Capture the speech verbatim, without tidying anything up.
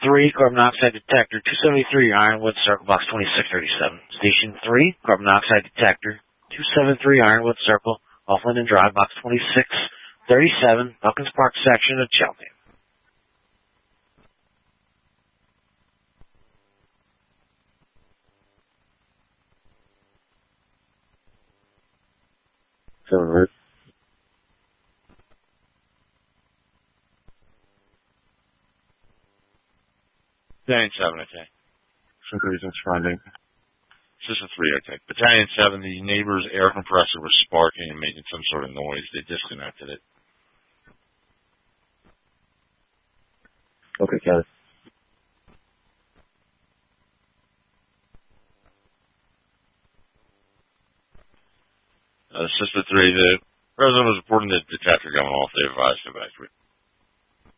three, carbon monoxide detector, two seventy-three, Ironwood, Circle, Box twenty-six thirty-seven. Station three, carbon monoxide detector, two seventy-three, Ironwood, Circle, off Linden Drive, Box twenty-six thirty-seven, Elkins Park section of Cheltenham. Seven Root. Battalion seven, okay. Central Region's finding. System three, okay. Battalion seven, the neighbor's air compressor was sparking and making some sort of noise. They disconnected it. Okay, got it. Uh, System three, the resident was reporting the detector going off. They advised to evacuate.